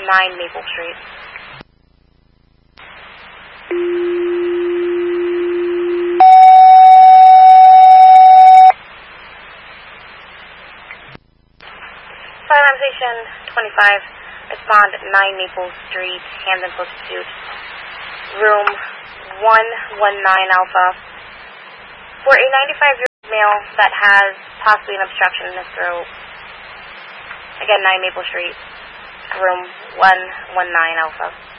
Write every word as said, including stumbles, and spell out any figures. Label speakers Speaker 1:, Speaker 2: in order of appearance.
Speaker 1: nine Maple Street. Firearm Station twenty-five, respond nine Maple Street, Hamden Post Pursuit, room one one nine Alpha, for a ninety-five-year-old male that has possibly an obstruction in his throat. Again, nine Maple Street, room one one nine Alpha.